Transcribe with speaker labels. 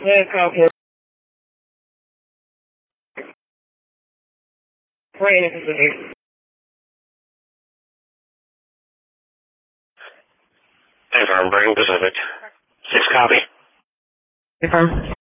Speaker 1: Land copy. Rain is the
Speaker 2: Confirm, Breaking Pacific. 6 copy.
Speaker 1: Confirm.